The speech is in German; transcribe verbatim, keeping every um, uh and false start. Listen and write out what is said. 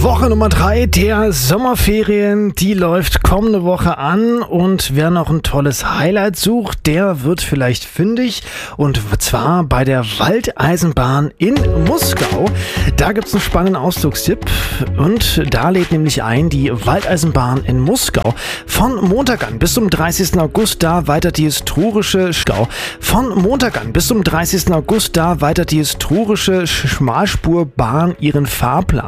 Woche Nummer drei der Sommerferien, die läuft kommende Woche an und wer noch ein tolles Highlight sucht, der wird vielleicht fündig und zwar bei der Waldeisenbahn in Muskau. Da gibt es einen spannenden Ausflugstipp und da lädt nämlich ein die Waldeisenbahn in Muskau. Von Montag an bis zum dreißigsten August da weitert die historische Stau. Von Montag an bis zum dreißigsten August da weitert die historische Schmalspurbahn ihren Fahrplan.